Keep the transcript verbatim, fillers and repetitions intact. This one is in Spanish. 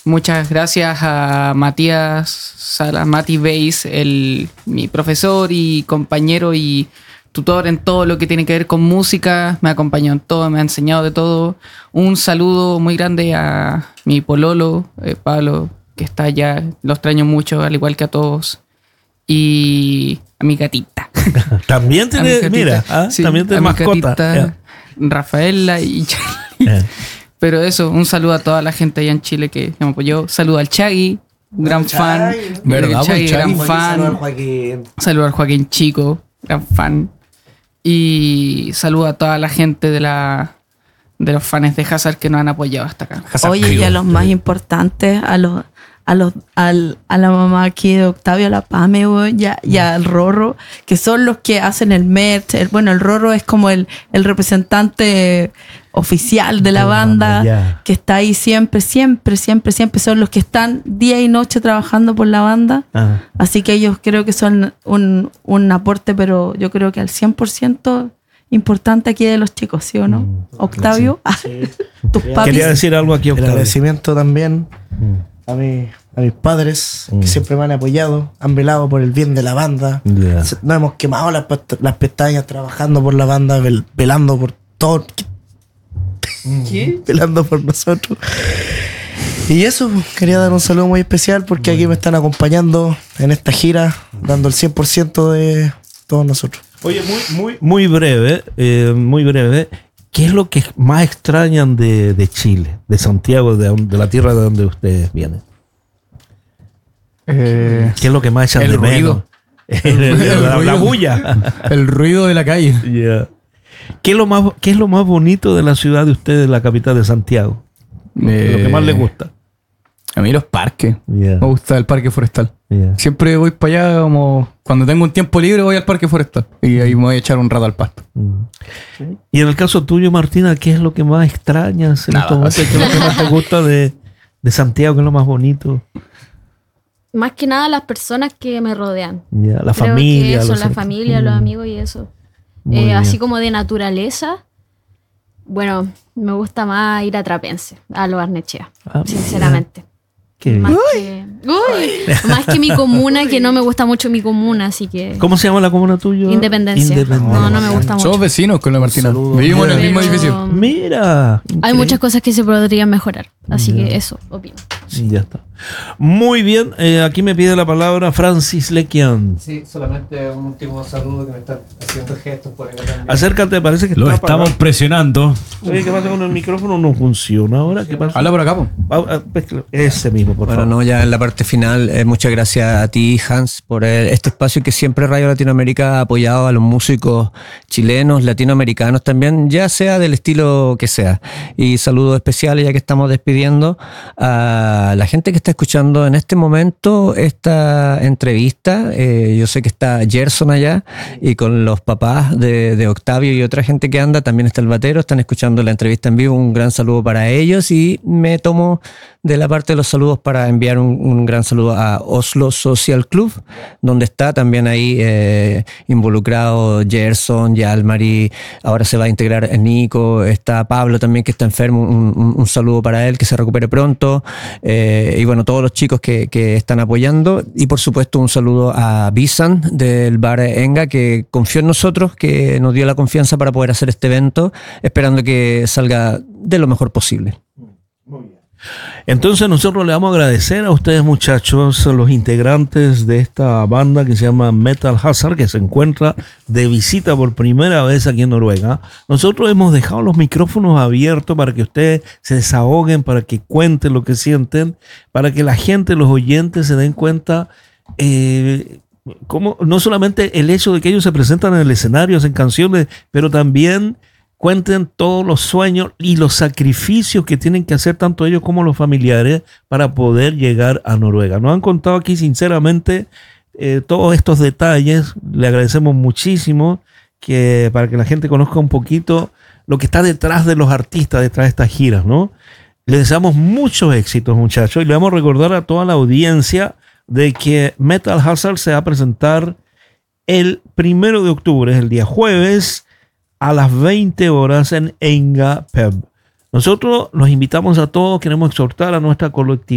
muchas gracias a Matías Sala, Mati Beis, el, mi profesor y compañero y tutor en todo lo que tiene que ver con música. Me acompañó en todo, me ha enseñado de todo. Un saludo muy grande a mi pololo, eh, Pablo, que está allá. Lo extraño mucho, al igual que a todos. Y a mi gatita. También tiene, mira, ¿ah? Sí, también tiene mascota. Gatita, yeah. Rafaela y Charlie. Yeah. Pero eso, un saludo a toda la gente allá en Chile que me apoyó. Saludo al Chagui, un gran fan. ¿Verdad? Chagui, gran fan. Saludo al Joaquín. Saludo al Joaquín Chico, gran fan. Y saludo a toda la gente de la de los fans de Hazard que nos han apoyado hasta acá. Hazard Oye, y a los más importantes, a los a los al, a la mamá aquí de Octavio, a la Pame, y, a, y al Rorro, que son los que hacen el merch. El, bueno, el Rorro es como el, el representante oficial de la banda, yeah. que está ahí siempre, siempre, siempre, siempre. Son los que están día y noche trabajando por la banda. Ajá. Así que ellos creo que son un, un aporte, pero yo creo que al cien por ciento importante aquí de los chicos, ¿sí o no? Mm, Octavio, sí. Sí. Tus papis. Quería decir algo aquí, Octavio. El agradecimiento también mm. a, mi, a mis padres, mm. que siempre me han apoyado, han velado por el bien de la banda. Yeah. Nos hemos quemado las, las pestañas trabajando por la banda, vel, velando por todo. ¿Qué? Velando por nosotros. Y eso, quería dar un saludo muy especial porque bueno. aquí me están acompañando en esta gira, dando el cien por ciento de todos nosotros. Oye, muy, muy, muy breve, eh, muy breve. ¿Qué es lo que más extrañan de, de Chile, de Santiago, de, de la tierra de donde ustedes vienen? Eh, ¿Qué es lo que más echan el de ruido. menos? El, el, el, la, la bulla. El ruido de la calle. Yeah. ¿Qué es lo más, qué es lo más bonito de la ciudad de ustedes, la capital de Santiago? Eh, lo que más les gusta. A mí los parques. Yeah. Me gusta el parque forestal. Yeah. Siempre voy para allá como cuando tengo un tiempo libre voy al parque forestal y ahí me voy a echar un rato al pasto. Mm. ¿Sí? Y en el caso tuyo, Martina, ¿qué es lo que más extrañas en estos momentos? ¿Qué es lo que más te gusta de, de Santiago? ¿Qué es lo más bonito? Más que nada las personas que me rodean. Yeah. La Creo familia. Que eso, la familia, mm. los amigos y eso. Eh, así como de naturaleza. Bueno, me gusta más ir a Trapense, a Lo Barnechea, ah, sinceramente. Qué más, que, uy, más que mi comuna, que no me gusta mucho mi comuna, así que... ¿Cómo se llama la comuna tuya? Independencia. Independencia. No, no me gusta mucho. Somos vecinos con la Martina. Vivimos en el mismo edificio. Mira. Hay increíble. Muchas cosas que se podrían mejorar, así yeah. que eso, opino. Sí, ya está. Muy bien, eh, aquí me pide la palabra Francis Lequian. Sí, solamente un último saludo que me están haciendo gestos por acá también. Acércate, parece que lo está estamos apagado. Presionando. Oye, ¿qué pasa con el micrófono? No funciona ahora. ¿Qué pasa? Habla por acá, po. Ese mismo, por bueno, favor. No, ya en la parte final, eh, muchas gracias a ti, Hans, por el, este espacio que siempre Radio Latinoamérica ha apoyado a los músicos chilenos, latinoamericanos también, ya sea del estilo que sea. Y saludos especiales, ya que estamos despidiendo a la gente que está escuchando en este momento esta entrevista. Eh, yo sé que está Gerson allá y con los papás de, de Octavio y otra gente que anda, también está el batero, están escuchando la entrevista en vivo. Un gran saludo para ellos y me tomo de la parte de los saludos para enviar un, un gran saludo a Oslo Social Club, donde está también ahí eh, involucrado Gerson, Yalmari, ahora se va a integrar Nico, está Pablo también que está enfermo, un, un, un saludo para él, que se recupere pronto, eh, y bueno, todos los chicos que, que están apoyando, y por supuesto un saludo a Bisan del bar Enga, que confió en nosotros, que nos dio la confianza para poder hacer este evento, esperando que salga de lo mejor posible. Muy bien. Entonces nosotros le vamos a agradecer a ustedes, muchachos, a los integrantes de esta banda que se llama Metal Hazard, que se encuentra de visita por primera vez aquí en Noruega. Nosotros hemos dejado los micrófonos abiertos para que ustedes se desahoguen, para que cuenten lo que sienten, para que la gente, los oyentes se den cuenta eh, cómo, no solamente el hecho de que ellos se presentan en el escenario, hacen canciones, pero también cuenten todos los sueños y los sacrificios que tienen que hacer tanto ellos como los familiares para poder llegar a Noruega. Nos han contado aquí sinceramente eh, todos estos detalles. Le agradecemos muchísimo que, para que la gente conozca un poquito lo que está detrás de los artistas, detrás de estas giras, ¿no? Les deseamos muchos éxitos, muchachos, y le vamos a recordar a toda la audiencia de que Metal Hazard se va a presentar el primero de octubre, es el día jueves, a las veinte horas en Enga Pub. Nosotros los invitamos a todos, queremos exhortar a nuestra colectividad